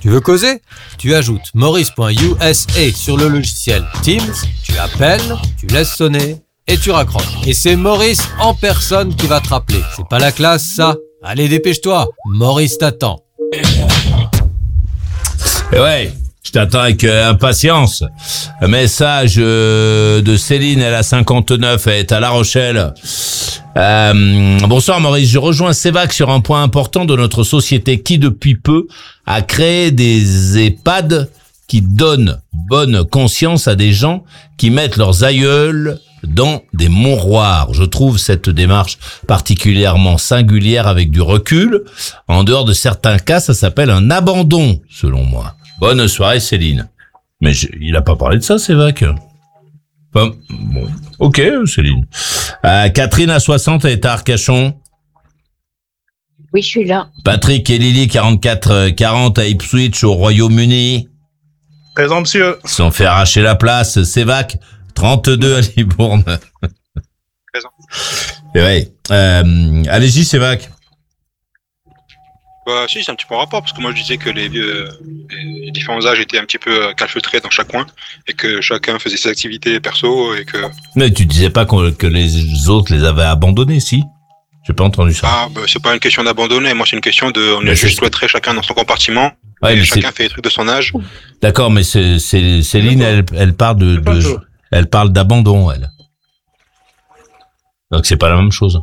Tu veux causer? Tu ajoutes maurice.usa sur le logiciel Teams, tu appelles, tu laisses sonner et tu raccroches. Et c'est Maurice en personne qui va te rappeler. C'est pas la classe, ça? Allez, dépêche-toi, Maurice t'attend. Ouais, je t'attends avec impatience. Un message de Céline, elle a 59, elle est à La Rochelle. Bonsoir Maurice, je rejoins Sévac sur un point important de notre société qui depuis peu a créé des EHPAD qui donnent bonne conscience à des gens qui mettent leurs aïeuls dans des mouroirs. Je trouve cette démarche particulièrement singulière avec du recul. En dehors de certains cas, ça s'appelle un abandon, selon moi. Bonne soirée Céline. Mais il a pas parlé de ça, Sévac. Enfin, bon, ok Céline. Catherine à 60 est à Arcachon. Oui, je suis là. Patrick et Lily 44-40 à Ipswich au Royaume-Uni. Présent, monsieur. Ils se sont fait arracher la place. Sévac 32 à Libourne. Présent. Et ouais. Allez-y Sévac. Bah si, c'est un petit peu en rapport, parce que moi je disais que les différents âges étaient un petit peu calfeutrés dans chaque coin, et que chacun faisait ses activités perso, et que... Mais tu disais pas que les autres les avaient abandonnés, si? J'ai pas entendu ça. Ah, bah c'est pas une question d'abandonner, moi c'est une question de... On est juste cloîtrés chacun dans son compartiment, ouais, et chacun fait les trucs de son âge. D'accord, mais Céline, elle parle elle parle d'abandon, elle. Donc c'est pas la même chose.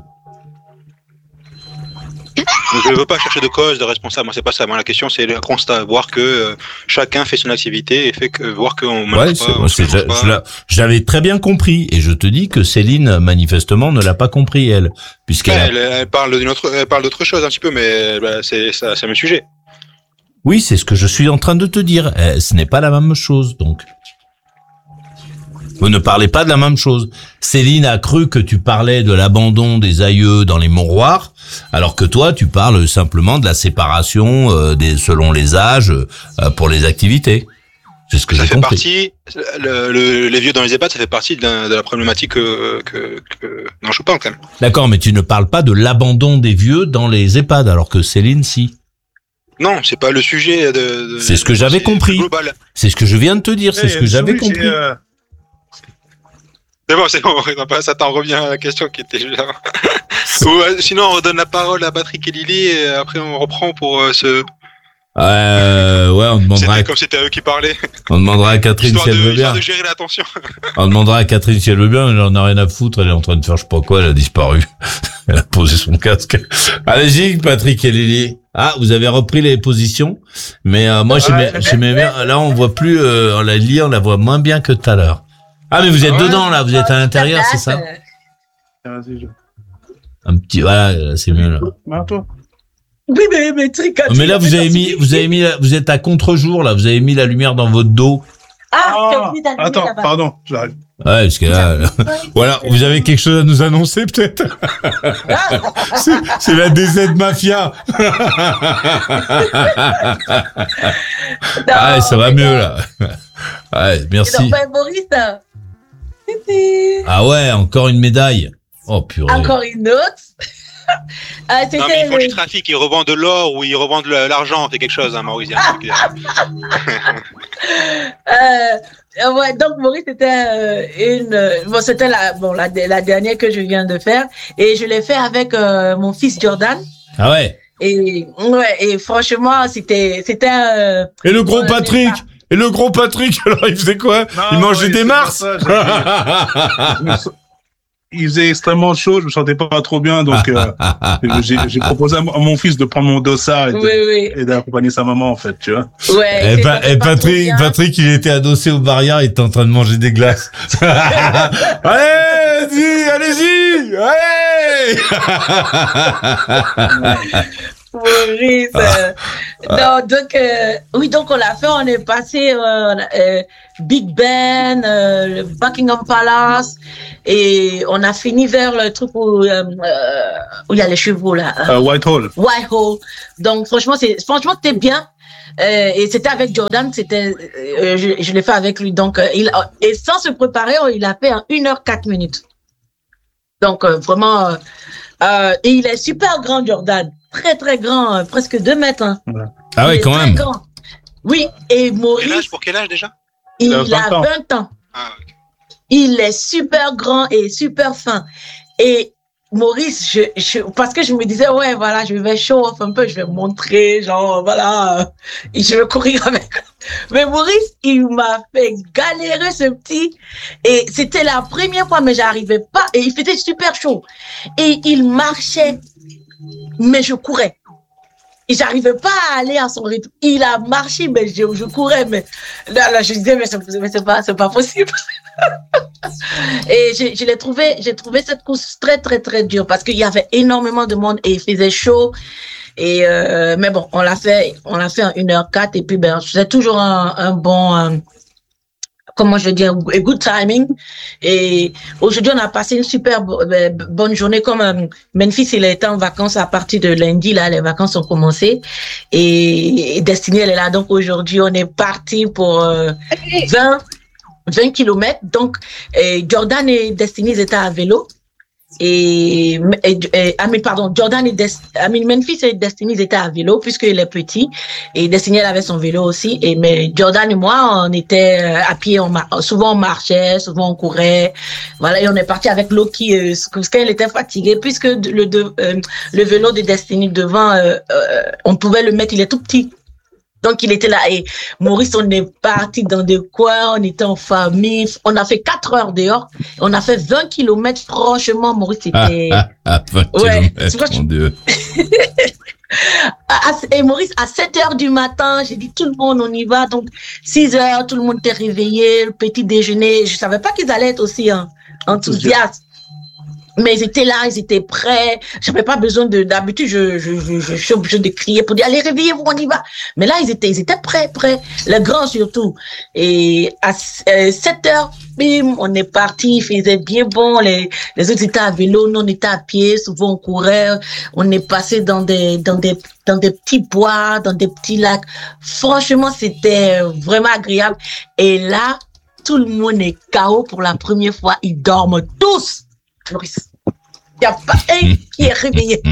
Je ne veux pas chercher de cause, de responsable. Moi, c'est pas ça. Moi, la question, c'est le constat, voir que chacun fait son activité et voir qu'on ouais, j'avais très bien compris. Et je te dis que Céline, manifestement, ne l'a pas compris, elle, puisqu'elle elle parle d'autre chose un petit peu, mais c'est le même sujet. Oui, c'est ce que je suis en train de te dire. Ce n'est pas la même chose, donc. Vous ne parlez pas de la même chose. Céline a cru que tu parlais de l'abandon des aïeux dans les mouroirs, alors que toi, tu parles simplement de la séparation selon les âges pour les activités. C'est ce que j'ai compris. Les vieux dans les EHPAD, ça fait partie de la problématique dont je parle quand même. D'accord, mais tu ne parles pas de l'abandon des vieux dans les EHPAD, alors que Céline, si. Non, c'est pas le sujet c'est ce que j'avais compris. Global. C'est ce que je viens de te dire, c'est ce que j'avais compris. C'est bon, ça t'en revient à la question qui était là. Sinon, on redonne la parole à Patrick et Lily et après on reprend pour ce... Ouais, on demandera... C'était comme c'était à eux qui parlaient. On demandera à Catherine si elle veut bien. De gérer l'attention. On demandera à Catherine si elle veut bien, elle en a rien à foutre, elle est en train de faire je sais pas quoi, elle a disparu. Elle a posé son casque. Allez-y, Patrick et Lily. Ah, vous avez repris les positions, mais moi j'aimais bien, là on voit plus, Lily on la voit moins bien que tout à l'heure. Ah, mais vous êtes dedans, là, vous êtes à l'intérieur, c'est ça? Un petit, voilà, c'est mieux, là. Oui, mais tricote. Mais là, vous êtes à contre-jour, là, vous avez mis la lumière dans votre dos. Attends, pardon, j'arrive. Ouais, parce que là, voilà, vous avez quelque chose à nous annoncer, peut-être? C'est la DZ Mafia. Ah, ça va mieux, là. Ouais, merci. Maurice. Ah ouais, encore une médaille. Oh purée. Encore une autre. Non, mais ils font du trafic, ils revendent de l'or ou ils revendent de l'argent, c'est quelque chose, hein, Maurice. Ouais, donc Maurice, c'était la dernière que je viens de faire et je l'ai fait avec mon fils Jordan. Ah ouais. Et franchement, c'était Et le gros Patrick. Et le gros Patrick, alors il faisait quoi? Il mangeait des mars. Il faisait extrêmement chaud, je me sentais pas trop bien, donc j'ai proposé à mon fils de prendre mon dossard et d'accompagner sa maman, en fait, tu vois. Ouais. Et Patrick, il était adossé au barrière, il était en train de manger des glaces. Allez-y, Maurice. Non, donc on l'a fait, on est passé Big Ben, le Buckingham Palace, et on a fini vers le truc où il y a les chevaux là. Whitehall. Donc franchement c'était bien. Et c'était avec Jordan, je l'ai fait avec lui. Donc et sans se préparer, il a fait en 1h04. Donc vraiment, et il est super grand, Jordan. Très très grand, presque 2 mètres. Hein. Ah ouais, quand même. Grand. Oui, et Maurice... Pour quel âge déjà? Il a 20 ans. Ah, ok. Il est super grand et super fin. Et Maurice, parce que je me disais, ouais, voilà, je vais show off un peu, je vais montrer, genre, voilà, et je vais courir avec. Mais Maurice, il m'a fait galérer ce petit. Et c'était la première fois, mais j'arrivais pas. Et il faisait super chaud. Et il marchait, mais je courais. Et j'arrivais pas à aller à son rythme. Il a marché, mais je courais, mais là, je disais, mais c'est pas possible. Et j'ai trouvé cette course très, très, très dure parce qu'il y avait énormément de monde et il faisait chaud. Et, mais bon, on l'a fait en 1h04 et puis, c'est toujours un bon, comment je veux dire, a good timing. Et aujourd'hui, on a passé une super bonne journée. Comme Memphis, il était en vacances à partir de lundi, là, les vacances ont commencé. Et Destiny, elle est là. Donc aujourd'hui, on est parti pour 20 kilomètres. Donc, Jordan et Destiny, ils étaient à vélo. Jordan et Memphis et Destiny, ils étaient à vélo puisqu'il est petit. Et Destiny, elle avait son vélo aussi. Mais Jordan et moi, on était à pied. Souvent, on marchait, souvent, on courait. Voilà. Et on est parti avec Loki, parce qu'elle était fatiguée puisque le vélo de Destiny devant, on pouvait le mettre, il est tout petit. Donc, il était là. Et Maurice, on est parti dans des coins, on était en famille. On a fait 4 heures dehors. On a fait 20 kilomètres. Franchement, Maurice, c'était... 20 kilomètres, mon Dieu. Et Maurice, à 7 heures du matin, j'ai dit tout le monde, on y va. Donc, 6 heures, tout le monde était réveillé, le petit déjeuner. Je savais pas qu'ils allaient être aussi enthousiastes. Mais ils étaient là, ils étaient prêts. J'avais pas besoin d'habitude, je suis obligée de crier pour dire, allez, réveillez-vous, on y va. Mais là, ils étaient prêts. Les grands surtout. Et à 7 heures, bim, on est parti, il faisait bien bon. Les autres étaient à vélo, nous, on était à pied, souvent on courait. On est passé dans des petits bois, dans des petits lacs. Franchement, c'était vraiment agréable. Et là, tout le monde est KO pour la première fois. Ils dorment tous. Maurice. Il n'y a pas un qui est réveillé.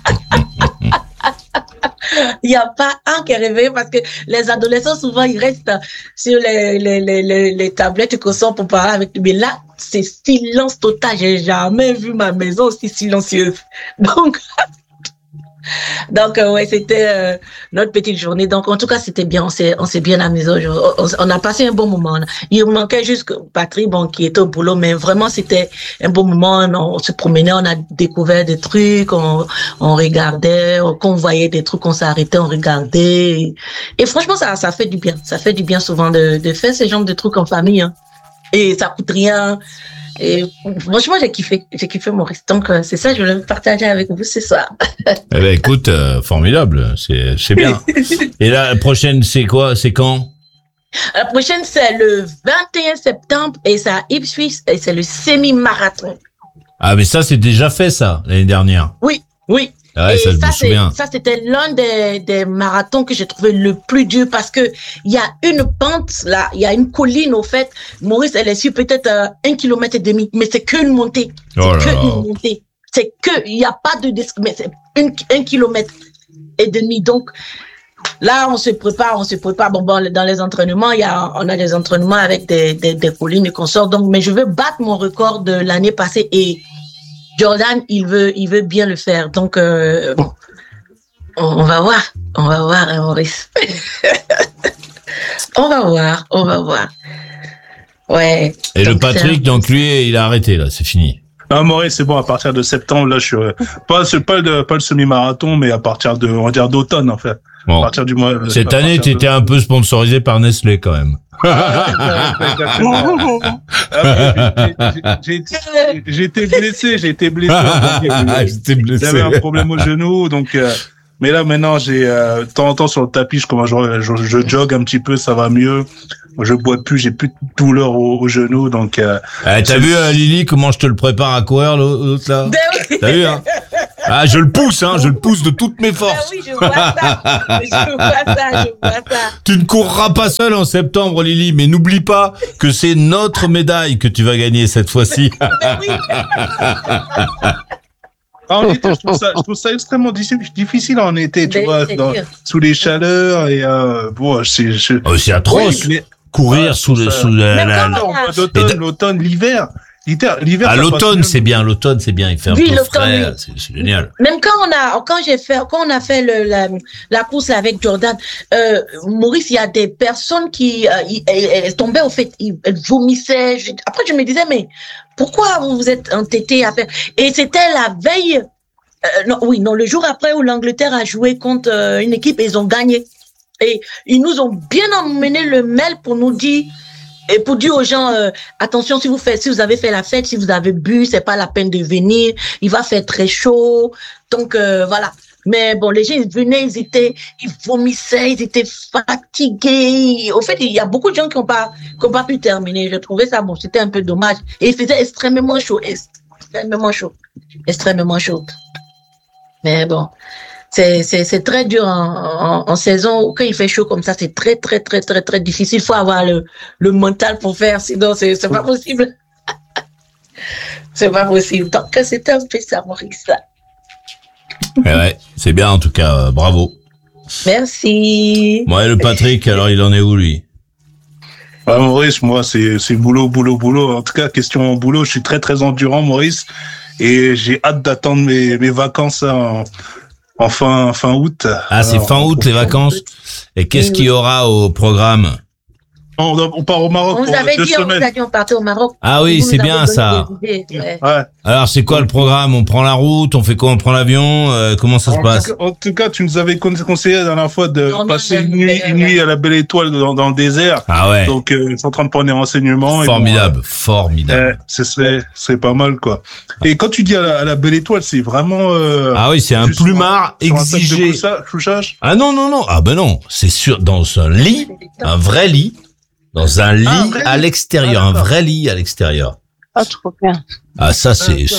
Il n'y a pas un qui est réveillé parce que les adolescents, souvent, ils restent sur les tablettes que sont pour parler avec lui. Mais là, c'est silence total. J'ai jamais vu ma maison aussi silencieuse. Donc ouais, c'était notre petite journée. Donc en tout cas, c'était bien. On s'est bien amusé. On a passé un bon moment. Il manquait juste Patrick, qui était au boulot, mais vraiment c'était un bon moment. On se promenait, on a découvert des trucs, on regardait, quand on voyait des trucs, on s'arrêtait, on regardait. Et franchement, ça fait du bien. Ça fait du bien souvent de faire ce genre de trucs en famille. Hein. Et ça coûte rien. Et franchement, j'ai kiffé Maurice. Donc, c'est ça, je voulais partager avec vous ce soir. Eh ben, écoute, formidable. C'est bien. Et la prochaine, c'est quoi? C'est quand? La prochaine, c'est le 21 septembre et c'est à Ipswich et c'est le semi-marathon. Ah, mais ça, c'est déjà fait, ça, l'année dernière. Oui. Ouais, ça, je me souviens. Ça, c'était l'un des marathons que j'ai trouvé le plus dur parce que il y a une pente, là, il y a une colline, au fait. Maurice, elle est sur peut-être 1,5 km, mais c'est qu'une montée. Il n'y a pas de descente, mais c'est 1,5 km. Donc, là, on se prépare. Bon, dans les entraînements, on a des entraînements avec des collines et qu'on sort. Donc, mais je veux battre mon record de l'année passée et Jordan, il veut bien le faire. Donc, on va voir, hein, Maurice. on va voir. Ouais. Et le Patrick, donc lui, il a arrêté, là, c'est fini. Ah, Maurice, c'est bon, à partir de septembre, là, je suis, pas le semi-marathon, mais à partir on va dire d'automne, en fait. Bon. À partir du mois. Cette année, tu étais un peu sponsorisé par Nestlé, quand même. J'ai été blessé. J'étais blessé. J'avais un problème au genou, donc. Mais là maintenant, j'ai de temps en temps sur le tapis, je jogue un petit peu, ça va mieux. Je bois plus, j'ai plus de douleur au genou, donc. T'as vu Lily comment je te le prépare à courir l'autre là? T'as vu hein? Ah, je le pousse de toutes mes forces. Oui, je vois ça. Tu ne courras pas seul en septembre, Lily, mais n'oublie pas que c'est notre médaille que tu vas gagner cette fois-ci. En été, je trouve ça extrêmement difficile en été, tu vois, sous les chaleurs et bon, c'est atroce. Oui, courir sous l'automne, l'hiver. À l'automne, c'est bien. L'automne, c'est bien. Il fait un peu frais. C'est génial. Même quand on a fait la course là, avec Jordan, Maurice, il y a des personnes qui elles tombaient au fait, elles vomissaient. Après, je me disais, mais pourquoi vous vous êtes entêtés à faire? Et c'était la veille. Le jour après où l'Angleterre a joué contre une équipe et ils ont gagné. Et ils nous ont bien emmené le mail pour nous dire. Et pour dire aux gens, attention, si vous avez fait la fête, si vous avez bu, c'est pas la peine de venir. Il va faire très chaud. Donc, voilà. Mais bon, les gens, ils venaient, ils vomissaient, ils étaient fatigués. Au fait, il y a beaucoup de gens qui ont pas pu terminer. Je trouvais ça, bon, c'était un peu dommage. Et il faisait extrêmement chaud. Mais bon. C'est très dur en saison. Quand il fait chaud comme ça, c'est très, très, très, très, très difficile. Il faut avoir le mental pour faire, sinon c'est pas possible. C'est pas possible. Donc, c'était un peu ça, Maurice. Ouais, c'est bien en tout cas. Bravo. Merci. Ouais, le Patrick, alors il en est où, lui? Maurice, moi, c'est boulot. En tout cas, question boulot, je suis très, très endurant, Maurice. Et j'ai hâte d'attendre mes vacances en fin août. Ah, c'est fin août les vacances. Et qu'est-ce qu'il y aura au programme? On part au Maroc. On vous avait dit, on partait au Maroc. Ah oui, c'est bien ça. Ouais. Alors, c'est quoi le programme? On prend la route, on fait quoi? On prend l'avion? Comment ça se passe? En tout cas, tu nous avais conseillé la dernière fois de passer une nuit à la Belle Étoile dans le désert. Ah ouais. Donc, je suis en train de prendre des renseignements. Formidable, formidable. Ce serait pas mal, quoi. Et quand tu dis à la Belle Étoile, c'est vraiment... ah oui, c'est un plumard exigé. Couchage. Ah non. Ah ben non, c'est sûr, dans un lit, un vrai lit. Dans un lit à l'extérieur, un vrai lit à l'extérieur. Ah, trop bien. Ah, ça,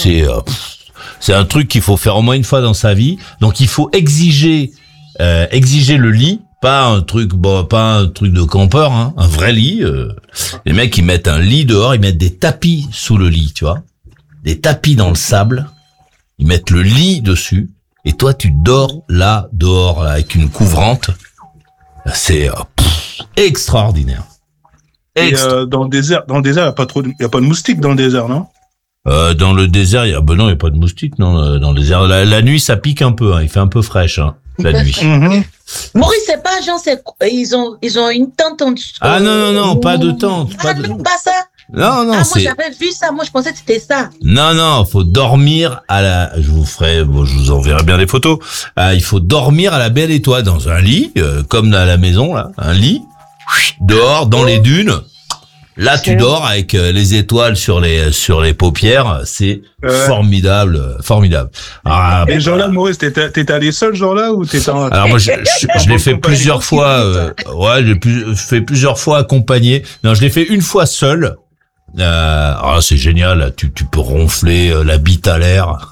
c'est un truc qu'il faut faire au moins une fois dans sa vie. Donc, il faut exiger le lit, pas un truc de campeur, hein, un vrai lit. Les mecs, ils mettent un lit dehors, ils mettent des tapis sous le lit, tu vois. Des tapis dans le sable. Ils mettent le lit dessus. Et toi, tu dors là, dehors, là, avec une couvrante. C'est extraordinaire. Et dans le désert, il y a pas de moustiques dans le désert, non? Dans le désert, il y a pas de moustiques, non. Dans le désert, la nuit, ça pique un peu. Hein, il fait un peu fraîche, hein, la nuit. Maurice, c'est pas genre, ils ont une tente en dessous. Ah non, pas de tente. Pas ça. Non, moi j'avais vu ça. Moi je pensais que c'était ça. Non, faut dormir je vous enverrai bien les photos. Il faut dormir à la Belle Étoile dans un lit, comme à la maison là, un lit. Dehors, dans les dunes. Là, tu dors avec les étoiles sur les paupières. C'est formidable. Ah, et ce jour-là, Maurice, t'es allé seul ce jour-là ou t'étais en... Alors moi, je l'ai fait plusieurs fois. J'ai fait plusieurs fois accompagné. Non, je l'ai fait une fois seul. C'est génial. Tu peux ronfler la bite à l'air.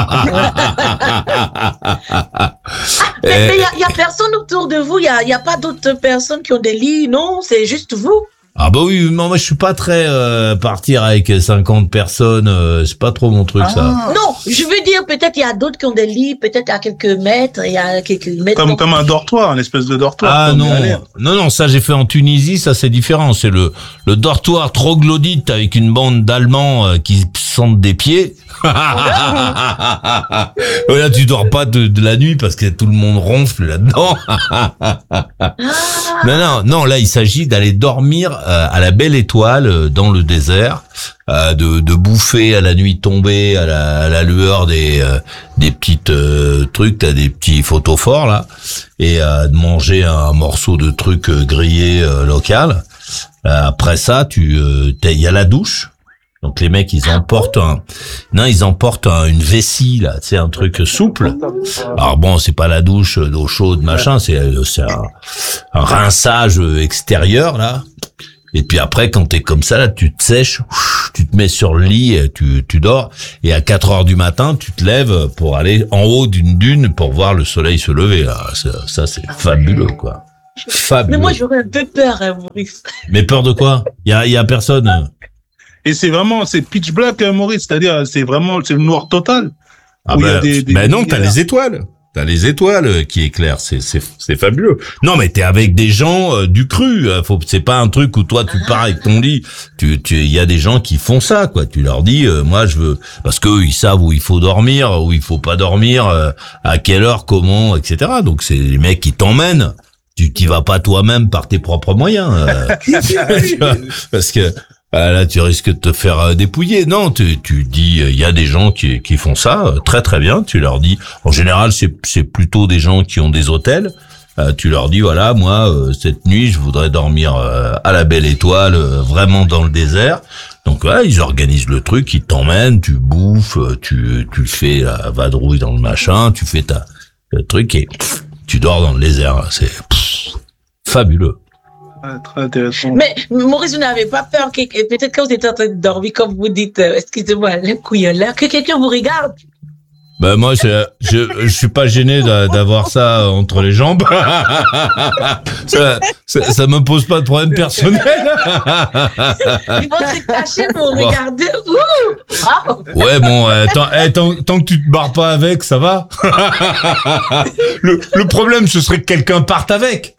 Mais il y a personne autour de vous. Il y a pas d'autres personnes qui ont des lits, non? C'est juste vous. Ah bah oui, moi je suis pas très partir avec 50 personnes, c'est pas trop mon truc ça. Non, je veux dire peut-être il y a d'autres qui ont des lits, peut-être à quelques mètres, comme un dortoir, une espèce de dortoir. Ah non, ça j'ai fait en Tunisie, ça c'est différent, c'est le dortoir troglodyte avec une bande d'Allemands qui sentent des pieds. Là tu dors pas de la nuit parce que tout le monde ronfle là-dedans. Non, là il s'agit d'aller dormir à la Belle Étoile dans le désert, de bouffer à la nuit tombée à la lueur des petites trucs, t'as des petits photophores là, et de manger un morceau de truc grillé local. Après ça, il y a la douche. Donc les mecs, ils emportent une vessie là, tu sais, un truc souple. Alors bon, c'est pas la douche d'eau chaude machin, c'est un rinçage extérieur là. Et puis après, quand t'es comme ça là, tu te sèches, tu te mets sur le lit, et tu dors. Et à 4h du matin, tu te lèves pour aller en haut d'une dune pour voir le soleil se lever là. Ça c'est fabuleux quoi. Fabuleux. Mais moi j'aurais un peu peur, hein, Maurice. Mais peur de quoi? Il y a personne. Et c'est pitch black, Maurice, c'est-à-dire c'est le noir total. Ah non, t'as les étoiles. T'as les étoiles qui éclairent, c'est fabuleux. Non, mais t'es avec des gens du cru. C'est pas un truc où toi tu pars avec ton lit. Il y a des gens qui font ça, quoi. Tu leur dis, moi je veux, parce qu'eux ils savent où il faut dormir, où il faut pas dormir, à quelle heure, comment, etc. Donc c'est les mecs qui t'emmènent. Tu t'y vas pas toi-même par tes propres moyens, parce que là tu risques de te faire dépouiller. Non, tu dis, il y a des gens qui font ça très très bien. Tu leur dis, en général c'est plutôt des gens qui ont des hôtels. Tu leur dis, voilà, moi cette nuit je voudrais dormir à la Belle Étoile, vraiment dans le désert. Donc voilà, ils organisent le truc, ils t'emmènent, tu bouffes, tu fais la vadrouille dans le machin, tu fais le truc et tu dors dans le désert. C'est fabuleux. Très intéressant. Mais Maurice, vous n'avez pas peur que peut-être quand vous êtes en train de dormir, comme vous dites, excusez-moi, les couilles là, que quelqu'un vous regarde? Ben moi, je suis pas gêné d'avoir ça entre les jambes. ça me pose pas de problème personnel. Ils vont se cacher pour regarder. Ouh! Ouais, bon, tant que tu te barres pas avec, ça va. Le problème, ce serait que quelqu'un parte avec.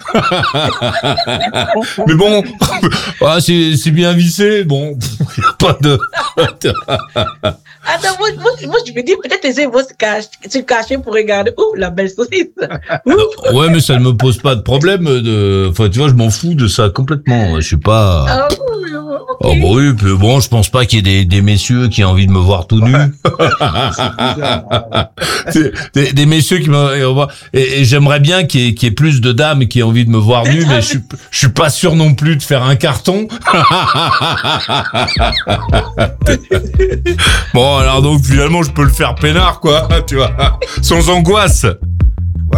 Mais bon, c'est bien vissé. Bon, y a pas de. Attends, moi, je me dis, peut-être les vont se cacher pour regarder. Ouh, la belle saucisse. Ouais, mais ça ne me pose pas de problème enfin, tu vois, je m'en fous de ça complètement. Je suis pas. Oh, bah oui, puis bon, je pense pas qu'il y ait des messieurs qui aient envie de me voir tout nu. des messieurs qui m'ont, et j'aimerais bien qu'il y ait plus de dames qui aient envie de me voir nu, mais je suis pas sûr non plus de faire un carton. Bon, alors donc finalement je peux le faire peinard, quoi, tu vois, sans angoisse.